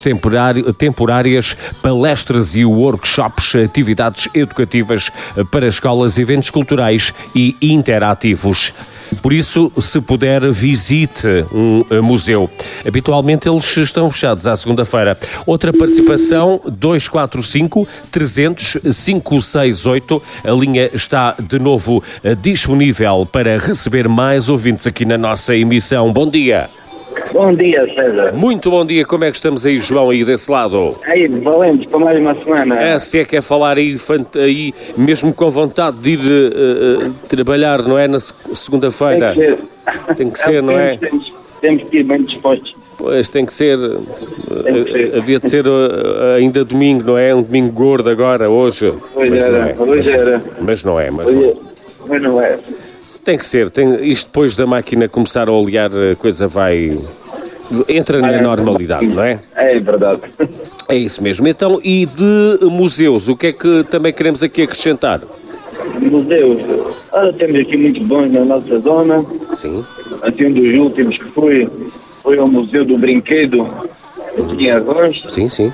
temporárias, palestras e workshops, atividades educativas para escolas, eventos culturais e interativos. Por isso, se puder, visite um museu. Habitualmente eles estão fechados à segunda-feira. Outra participação, 245-300-568. A linha está de novo disponível para receber mais ouvintes aqui na nossa emissão. Bom dia. Bom dia, César. Muito bom dia. Como é que estamos aí, João, aí desse lado? Aí, valentes para mais uma semana. Se é que é falar aí mesmo com vontade de ir trabalhar, não é? Na segunda-feira. Tem que ser, não é? Temos que ir bem dispostos. Pois, tem que ser. Havia de ser ainda domingo, não é? Um domingo gordo agora, hoje. Hoje era. Mas não é. Mas não é. Tem que ser. Isto depois da máquina começar a olear, a coisa vai... Entra na normalidade, não é? É verdade. É isso mesmo. Então, e de museus, o que é que também queremos aqui acrescentar? Museus. Temos aqui muitos bons na nossa zona. Sim. Assim, um dos últimos que foi ao Museu do Brinquedo, aqui em Arroz. Sim.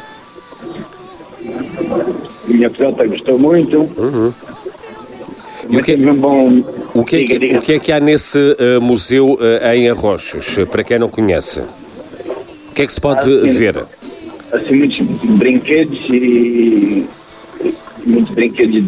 Minha filhota gostou muito. Uhum. E o que é que há nesse museu em Arrochos, para quem não conhece? O que é que se pode ver? Assim, muitos brinquedos e muitos brinquedos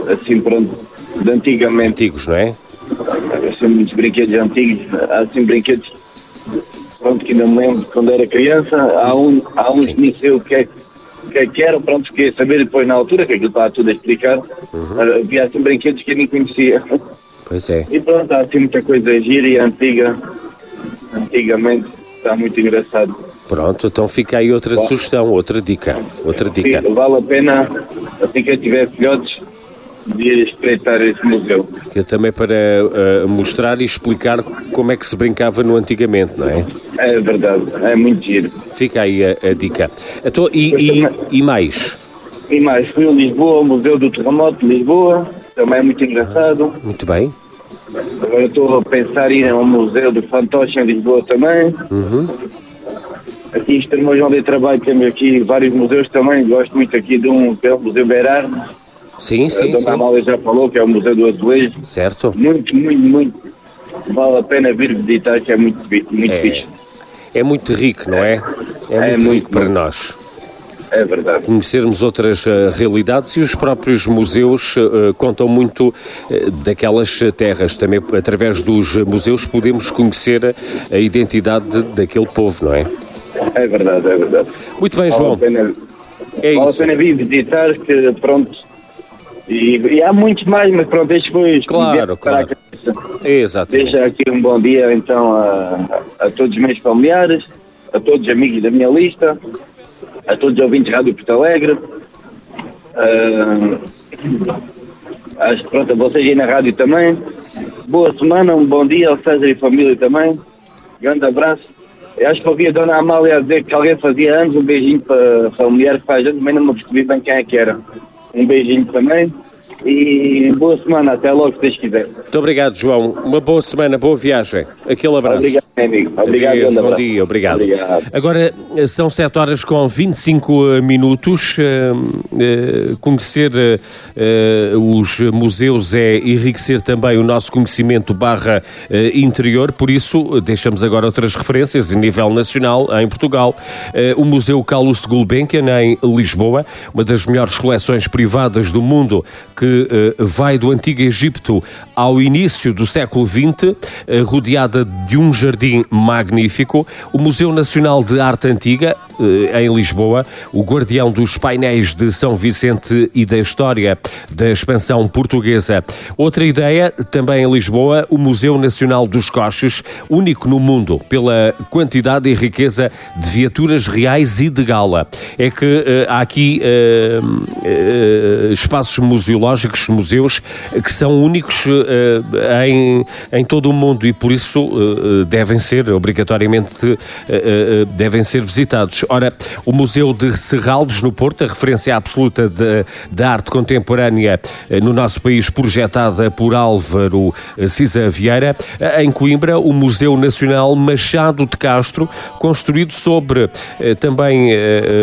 de antigamente. Antigos, não é? Assim, muitos brinquedos antigos, assim, brinquedos que ainda me lembro quando era criança. Há uns que nem sei o que é que era, fiquei a saber depois na altura, que aquilo estava tudo a explicar. Havia assim brinquedos que eu nem conhecia. Pois é. E há assim muita coisa gira e antigamente, está muito engraçado. Pronto, então fica aí outra sugestão, outra dica. Sim, vale a pena, assim que eu tiver filhotes, de ir espreitar esse museu. Que é também para mostrar e explicar como é que se brincava no antigamente, não é? É verdade, é muito giro. Fica aí a dica. Então, e mais? E mais, fui a Lisboa, ao Museu do Terremoto de Lisboa, também é muito engraçado. Muito bem. Agora estou a pensar em ir ao Museu do Fantoche em Lisboa também. Uhum. Aqui em Estremoz, onde eu trabalho, temos aqui vários museus também. Gosto muito aqui de um, que é o Museu Berardo. Sim. A Dona Amália já falou, que é o Museu do Azulejo. Certo. Muito. Vale a pena vir visitar, que é muito fixe. É muito rico, não é? É muito rico para nós. É verdade. Conhecermos outras realidades e os próprios museus contam muito daquelas terras. Também, através dos museus, podemos conhecer a identidade daquele povo, não é? É verdade. Muito bem, João. Vale a pena vir visitar, que pronto... E há muitos mais, mas pronto, este foi... Claro. Exatamente. Deixa aqui um bom dia, então, a todos os meus familiares, a todos os amigos da minha lista, a todos os ouvintes da Rádio Porto Alegre, a vocês aí na rádio também. Boa semana, um bom dia ao César e família também. Grande abraço. Eu acho que ouvi a Dona Amália dizer que alguém fazia anos, um beijinho para a familiar que faz anos, mas não me percebi bem quem é que era. Um beijinho também e boa semana, até logo se Deus quiser. Muito obrigado, João. Uma boa semana, boa viagem. Aquele abraço. Obrigado, amigo. Obrigado, Adeus, bom dia, obrigado. Agora são 7h25. Conhecer os museus é enriquecer também o nosso conhecimento interior, por isso deixamos agora outras referências a nível nacional, em Portugal. O Museu Calouste Gulbenkian, em Lisboa, uma das melhores coleções privadas do mundo, que vai do Antigo Egito ao início do século XX, rodeada de um jardim magnífico. O Museu Nacional de Arte Antiga, em Lisboa, o guardião dos painéis de São Vicente e da história da expansão portuguesa. Outra ideia, também em Lisboa, o Museu Nacional dos Coches, único no mundo pela quantidade e riqueza de viaturas reais e de gala. É que há aqui espaços museológicos, museus, que são únicos em todo o mundo e por isso devem ser, obrigatoriamente, devem ser visitados. Ora, o Museu de Serralves, no Porto, a referência absoluta da arte contemporânea no nosso país, projetada por Álvaro Cisa Vieira. Em Coimbra, o Museu Nacional Machado de Castro, construído sobre também